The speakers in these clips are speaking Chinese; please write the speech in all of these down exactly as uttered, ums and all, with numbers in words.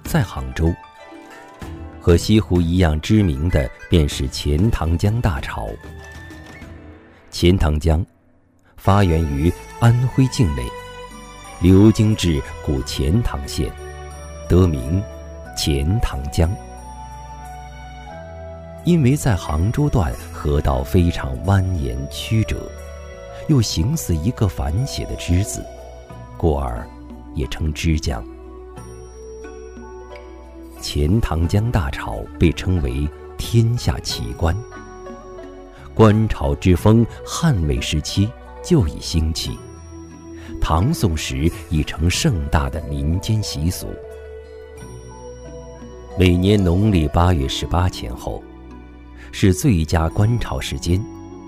在杭州。和西湖一样知名的便是钱塘江大潮。钱塘江发源于安徽境内，流经至古钱塘县，得名钱塘江。因为在杭州段河道非常蜿蜒曲折，又形似一个反写的之字，故而也称之江。钱塘江大潮被称为天下奇观。观潮之风汉魏时期就已兴起，唐宋时已成盛大的民间习俗。每年农历八月十八前后是最佳观潮时间。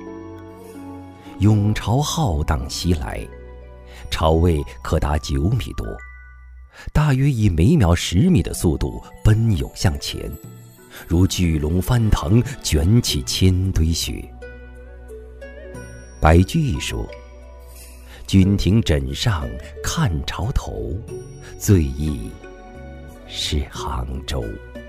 涌潮浩荡袭来，潮位可达九米多，大约以每秒十米的速度奔涌向前，如巨龙翻腾，卷起千堆雪。白居易说：“君听枕上看潮头，最忆是杭州。”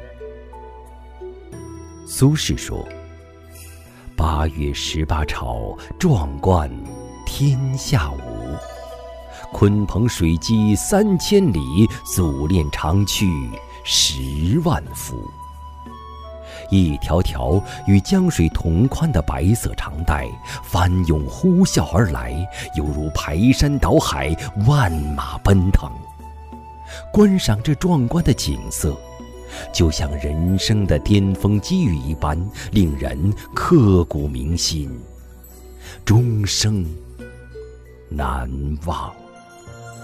苏轼说：“八月十八潮，壮观天下无。鲲鹏水击三千里，祖练长驱十万伏。”一条条与江水同宽的白色长带翻涌呼啸而来，犹如排山倒海，万马奔腾。观赏这壮观的景色，就像人生的巅峰机遇一般，令人刻骨铭心，终生难忘。